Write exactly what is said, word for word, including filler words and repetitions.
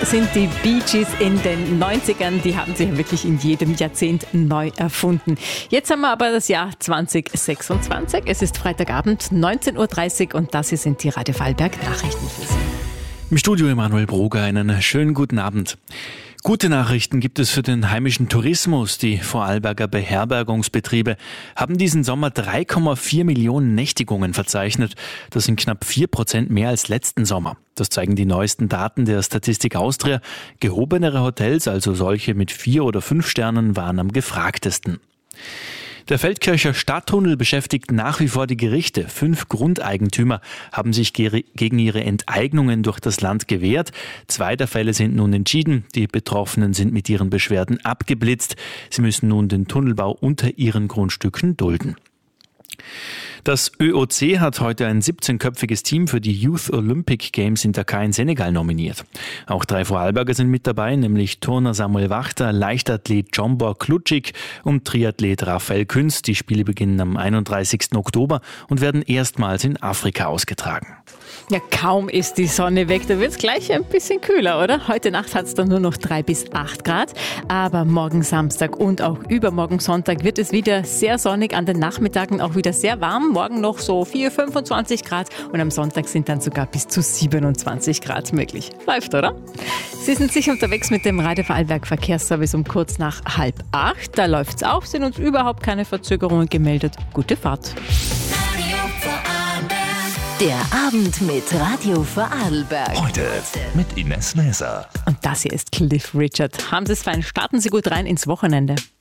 Sind die Bee Gees in den neunzigern, die haben sich wirklich in jedem Jahrzehnt neu erfunden. Jetzt haben wir aber das Jahr zwanzig sechsundzwanzig. Es ist Freitagabend, neunzehn Uhr dreißig und das hier sind die Radio Vorarlberg Nachrichten für Sie. Im Studio Emanuel Broger, einen schönen guten Abend. Gute Nachrichten gibt es für den heimischen Tourismus. Die Vorarlberger Beherbergungsbetriebe haben diesen Sommer drei Komma vier Millionen Nächtigungen verzeichnet. Das sind knapp vier Prozent mehr als letzten Sommer. Das zeigen die neuesten Daten der Statistik Austria. Gehobenere Hotels, also solche mit vier oder fünf Sternen, waren am gefragtesten. Der Feldkircher Stadttunnel beschäftigt nach wie vor die Gerichte. Fünf Grundeigentümer haben sich gegen ihre Enteignungen durch das Land gewehrt. Zwei der Fälle sind nun entschieden. Die Betroffenen sind mit ihren Beschwerden abgeblitzt. Sie müssen nun den Tunnelbau unter ihren Grundstücken dulden. Das Ö O C hat heute ein siebzehnköpfiges Team für die Youth Olympic Games in Dakar in Senegal nominiert. Auch drei Vorarlberger sind mit dabei, nämlich Turner Samuel Wachter, Leichtathlet Jombor Klutschik und Triathlet Raphael Künz. Die Spiele beginnen am einunddreißigsten Oktober und werden erstmals in Afrika ausgetragen. Ja, kaum ist die Sonne weg, da wird es gleich ein bisschen kühler, oder? Heute Nacht hat es dann nur noch drei bis acht Grad, aber morgen Samstag und auch übermorgen Sonntag wird es wieder sehr sonnig, an den Nachmittagen auch wieder sehr warm. Morgen noch so vier, fünfundzwanzig Grad und am Sonntag sind dann sogar bis zu siebenundzwanzig Grad möglich. Läuft, oder? Sie sind sicher unterwegs mit dem Radio Vorarlberg Verkehrsservice um kurz nach halb acht. Da läuft's auch, sind uns überhaupt keine Verzögerungen gemeldet. Gute Fahrt. Der Abend mit Radio Vorarlberg. Heute mit Ines Mäser. Und das hier ist Cliff Richard. Haben Sie es fein, starten Sie gut rein ins Wochenende.